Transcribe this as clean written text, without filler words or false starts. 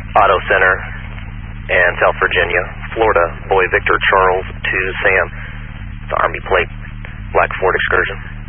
Auto Center and South Virginia, Florida, Boy Victor Charles to Sam, the Army plate, Black Ford excursion.